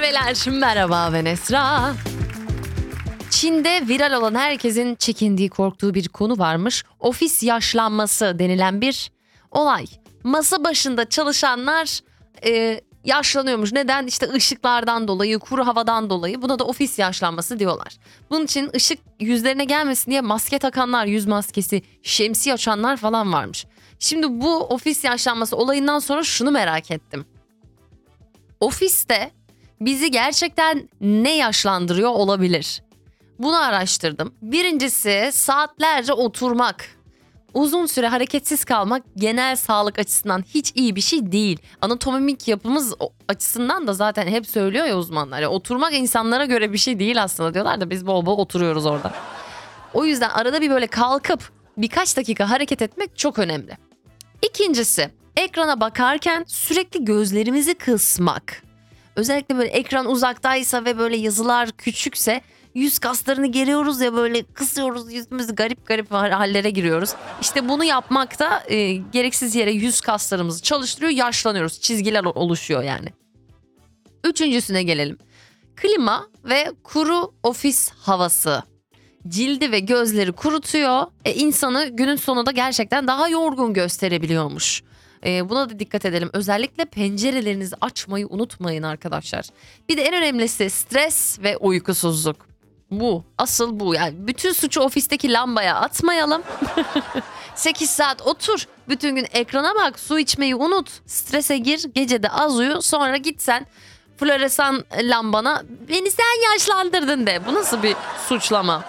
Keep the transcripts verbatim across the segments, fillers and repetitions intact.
beyler, merhaba ben Esra. Çin'de viral olan herkesin çekindiği, korktuğu bir konu varmış. Ofis yaşlanması denilen bir olay. Masa başında çalışanlar e, yaşlanıyormuş. Neden? İşte ışıklardan dolayı, kuru havadan dolayı. Buna da ofis yaşlanması diyorlar. Bunun için ışık yüzlerine gelmesin diye maske takanlar, yüz maskesi, şemsiye açanlar falan varmış. Şimdi bu ofis yaşlanması olayından sonra şunu merak ettim. Ofiste bizi gerçekten ne yaşlandırıyor olabilir? Bunu araştırdım. Birincisi saatlerce oturmak. Uzun süre hareketsiz kalmak genel sağlık açısından hiç iyi bir şey değil. Anatomik yapımız açısından da zaten hep söylüyor ya uzmanlar. Yani oturmak insanlara göre bir şey değil aslında diyorlar da biz bol bol oturuyoruz orada. O yüzden arada bir böyle kalkıp birkaç dakika hareket etmek çok önemli. İkincisi, ekrana bakarken sürekli gözlerimizi kısmak. Özellikle böyle ekran uzaktaysa ve böyle yazılar küçükse yüz kaslarını geriyoruz ya, böyle kısıyoruz yüzümüzü, garip garip hallere giriyoruz. İşte bunu yapmak da e, gereksiz yere yüz kaslarımızı çalıştırıyor, yaşlanıyoruz, çizgiler oluşuyor yani. Üçüncüsüne gelelim. Klima ve kuru ofis havası. Cildi ve gözleri kurutuyor. E, insanı günün sonunda gerçekten daha yorgun gösterebiliyormuş. E, buna da dikkat edelim. Özellikle pencerelerinizi açmayı unutmayın arkadaşlar. Bir de en önemlisi stres ve uykusuzluk. Bu, asıl bu. Yani bütün suçu ofisteki lambaya atmayalım. sekiz saat otur. Bütün gün ekrana bak, su içmeyi unut. Strese gir, gece de az uyu. Sonra git sen floresan lambana beni sen yaşlandırdın de. Bu nasıl bir suçlama?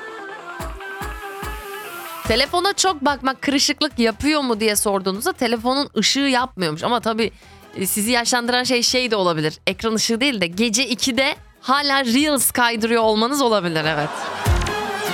Telefona çok bakmak kırışıklık yapıyor mu diye sorduğunuzda telefonun ışığı yapmıyormuş. Ama tabii sizi yaşlandıran şey şey de olabilir. Ekran ışığı değil de gece ikide hala Reels kaydırıyor olmanız olabilir, evet.